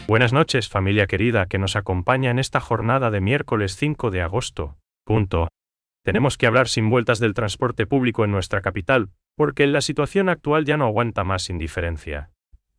Buenas noches, familia querida que nos acompaña en esta jornada de miércoles 5 de agosto. Tenemos que hablar sin vueltas del transporte público en nuestra capital, porque la situación actual ya no aguanta más indiferencia.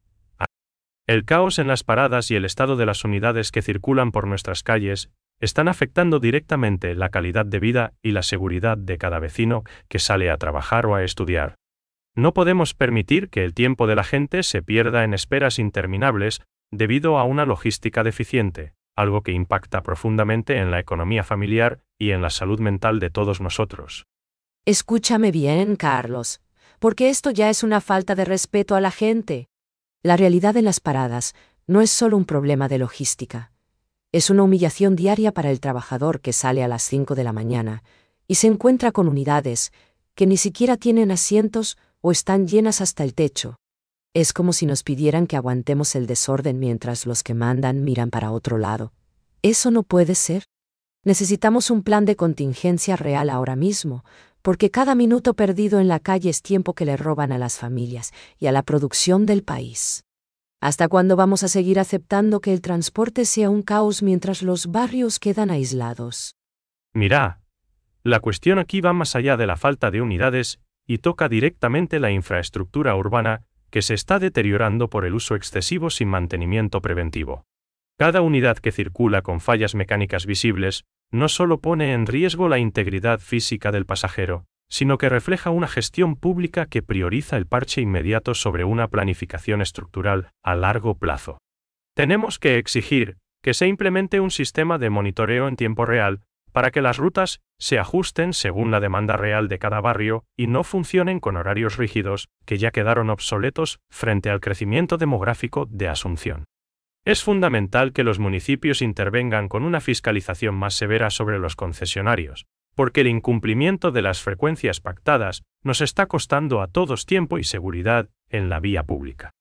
El caos en las paradas y el estado de las unidades que circulan por nuestras calles están afectando directamente la calidad de vida y la seguridad de cada vecino que sale a trabajar o a estudiar. No podemos permitir que el tiempo de la gente se pierda en esperas interminables debido a una logística deficiente, algo que impacta profundamente en la economía familiar y en la salud mental de todos nosotros. Escúchame bien, Carlos, porque esto ya es una falta de respeto a la gente. La realidad en las paradas no es solo un problema de logística. Es una humillación diaria para el trabajador que sale a las 5 de la mañana y se encuentra con unidades que ni siquiera tienen asientos o están llenas hasta el techo. Es como si nos pidieran que aguantemos el desorden mientras los que mandan miran para otro lado. Eso no puede ser. Necesitamos un plan de contingencia real ahora mismo, porque cada minuto perdido en la calle es tiempo que le roban a las familias y a la producción del país. ¿Hasta cuándo vamos a seguir aceptando que el transporte sea un caos mientras los barrios quedan aislados? Mira, la cuestión aquí va más allá de la falta de unidades y toca directamente la infraestructura urbana que se está deteriorando por el uso excesivo sin mantenimiento preventivo. Cada unidad que circula con fallas mecánicas visibles no solo pone en riesgo la integridad física del pasajero, sino que refleja una gestión pública que prioriza el parche inmediato sobre una planificación estructural a largo plazo. Tenemos que exigir que se implemente un sistema de monitoreo en tiempo real para que las rutas se ajusten según la demanda real de cada barrio y no funcionen con horarios rígidos que ya quedaron obsoletos frente al crecimiento demográfico de Asunción. Es fundamental que los municipios intervengan con una fiscalización más severa sobre los concesionarios, porque el incumplimiento de las frecuencias pactadas nos está costando a todos tiempo y seguridad en la vía pública.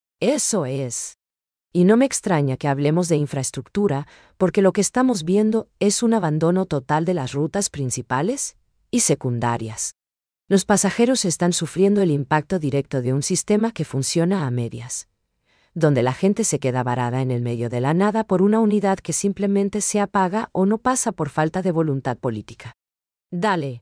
Eso es. Y no me extraña que hablemos de infraestructura, porque lo que estamos viendo es un abandono total de las rutas principales y secundarias. Los pasajeros están sufriendo el impacto directo de un sistema que funciona a medias, donde la gente se queda varada en el medio de la nada por una unidad que simplemente se apaga o no pasa por falta de voluntad política. Dale.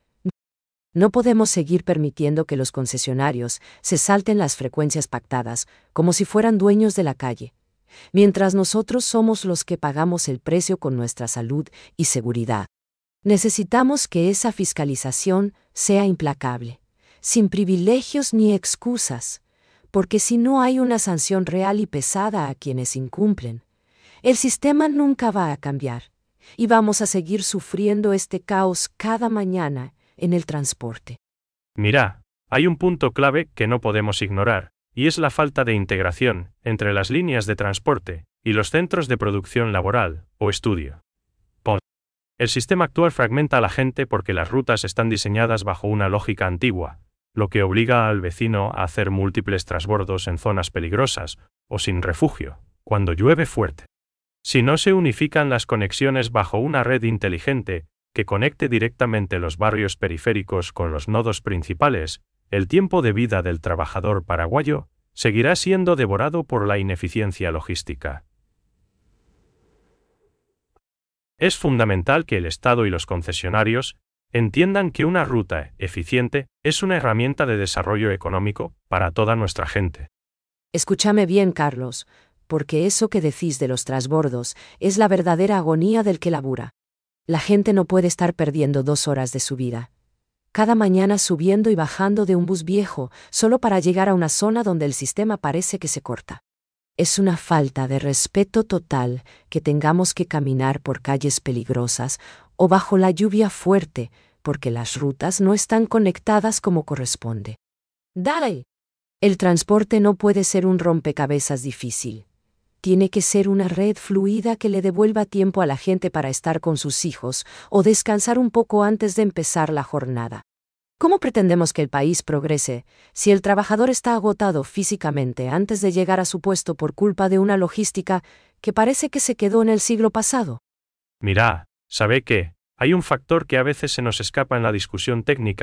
No podemos seguir permitiendo que los concesionarios se salten las frecuencias pactadas como si fueran dueños de la calle, mientras nosotros somos los que pagamos el precio con nuestra salud y seguridad. Necesitamos que esa fiscalización sea implacable, sin privilegios ni excusas, porque si no hay una sanción real y pesada a quienes incumplen, el sistema nunca va a cambiar y vamos a seguir sufriendo este caos cada mañana en el transporte. Mira, hay un punto clave que no podemos ignorar, y es la falta de integración entre las líneas de transporte y los centros de producción laboral o estudio. El sistema actual fragmenta a la gente porque las rutas están diseñadas bajo una lógica antigua, lo que obliga al vecino a hacer múltiples trasbordos en zonas peligrosas o sin refugio, cuando llueve fuerte. Si no se unifican las conexiones bajo una red inteligente que conecte directamente los barrios periféricos con los nodos principales, el tiempo de vida del trabajador paraguayo seguirá siendo devorado por la ineficiencia logística. Es fundamental que el Estado y los concesionarios entiendan que una ruta eficiente es una herramienta de desarrollo económico para toda nuestra gente. Escúchame bien, Carlos, porque eso que decís de los trasbordos es la verdadera agonía del que labura. La gente no puede estar perdiendo 2 horas de su vida cada mañana subiendo y bajando de un bus viejo solo para llegar a una zona donde el sistema parece que se corta. Es una falta de respeto total que tengamos que caminar por calles peligrosas o bajo la lluvia fuerte porque las rutas no están conectadas como corresponde. ¡Dale! El transporte no puede ser un rompecabezas difícil. Tiene que ser una red fluida que le devuelva tiempo a la gente para estar con sus hijos o descansar un poco antes de empezar la jornada. ¿Cómo pretendemos que el país progrese si el trabajador está agotado físicamente antes de llegar a su puesto por culpa de una logística que parece que se quedó en el siglo pasado? Mira, ¿sabe qué? Hay un factor que a veces se nos escapa en la discusión técnica